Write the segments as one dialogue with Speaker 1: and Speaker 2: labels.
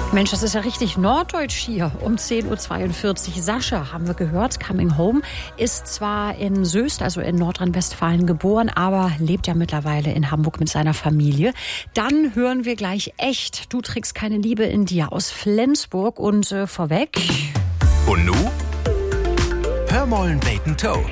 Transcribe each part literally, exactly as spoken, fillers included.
Speaker 1: Mensch, das ist ja richtig norddeutsch hier. Um zehn Uhr zweiundvierzig. Sascha, haben wir gehört, Coming Home, ist zwar in Soest, also in Nordrhein-Westfalen geboren, aber lebt ja mittlerweile in Hamburg mit seiner Familie. Dann hören wir gleich Echt, du trägst keine Liebe in dir aus Flensburg. Und äh, vorweg...
Speaker 2: Und nu? Hör mollen Bacon Toe.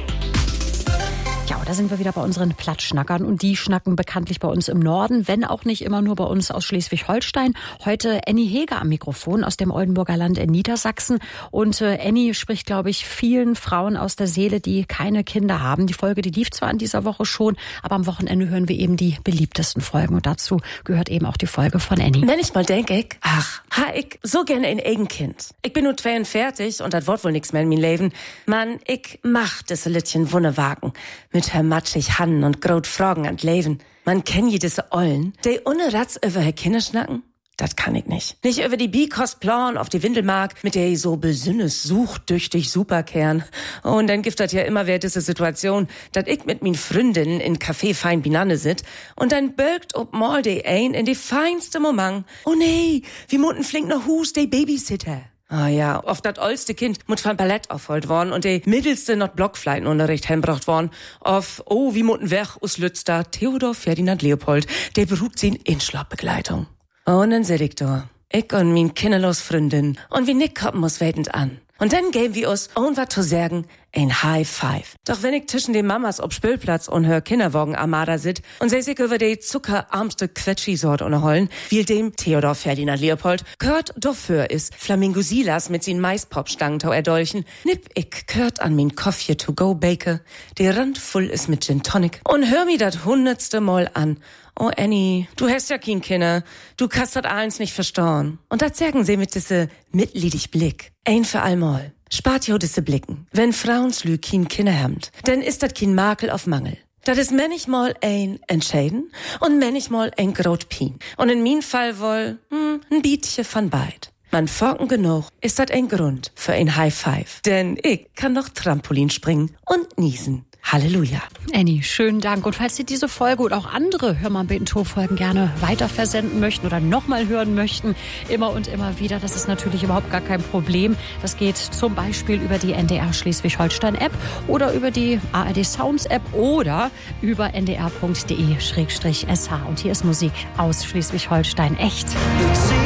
Speaker 1: Ja, da sind wir wieder bei unseren Plattschnackern und die schnacken bekanntlich bei uns im Norden, wenn auch nicht immer nur bei uns aus Schleswig-Holstein. Heute Annie Heger am Mikrofon aus dem Oldenburger Land in Niedersachsen und äh, Annie spricht, glaube ich, vielen Frauen aus der Seele, die keine Kinder haben. Die Folge, die lief zwar in dieser Woche schon, aber am Wochenende hören wir eben die beliebtesten Folgen und dazu gehört eben auch die Folge von Annie.
Speaker 3: Manchmal denk ich, ach, ha ich so gerne ein eigen Kind. Ich bin nur zweiundvierzig und das Wort wohl nix mehr in mein Leben. Mann, ich mach das Littchen Wunnewagen. Mit her matschig Hannen und grot Fragen an Leben. Man kennt jedese Ollen, die ohne Ratz über her Kinder schnacken. Das kann ich nicht. Nicht über die Bikostplan auf die Windelmark, mit der ich so besünnes suchtüchtig Superkern. Und dann gibt das ja immer wieder diese Situation, dass ich mit min Freundinnen in Café fein Binanne sit und dann birgt ob mal de ein in die feinste Moment. Oh nee, wie mutten flink noch Hus de Babysitter. Ah ja, oft dat oldste Kind mut von Ballett aufholt worden und de mittelste not Blockfleitenunterricht heimbracht worden. Auf, oh, wie mutten weg us Lützter Theodor Ferdinand Leopold, der beruht sie in Inschlappbegleitung. Und dann seh ich da, ich und min kinderlos Freundin und wie Nick kommen muss wetend an. Und dann geben wir uns, ohne was zu sagen, ein High Five. Doch wenn ich zwischen den Mamas ob Spülplatz und hör Kinderwagen Armada sit und seh sich über die zuckerarmste Quetschi-Sort unterhollen, wie dem Theodor Ferdinand Leopold, gehört dafür ist Flamingo Silas mit sin Maispop-Stangentau erdolchen, nipp ich gehört an min Coffee to go Bake, der Rand voll ist mit Gin Tonic und hör mi dat hundertste Mal an. Oh Annie, du hast ja kein Kinder, du kannst dat eins nicht verstauen. Und dat sagen sie mit diese mitleidig Blick. Ein für allmal. Spart jo diese Blicken. Wenn Frauenslü kein Kinder habt, dann ist dat kein Makel auf Mangel. Dat is manchmal ein Entscheiden und manchmal ein Grot Pien. Und in min Fall wohl, hm, ein Bietje von beid. Man forken genug, ist dat ein Grund für ein High Five. Denn ich kann noch Trampolin springen und niesen. Halleluja.
Speaker 1: Annie, schönen Dank. Und falls Sie diese Folge oder auch andere Hör mal Beten Toe Folgen gerne weiter versenden möchten oder nochmal hören möchten, immer und immer wieder, das ist natürlich überhaupt gar kein Problem. Das geht zum Beispiel über die N D R Schleswig-Holstein App oder über die A R D Sounds App oder über n d r punkt d e slash s h. Und hier ist Musik aus Schleswig-Holstein. Echt.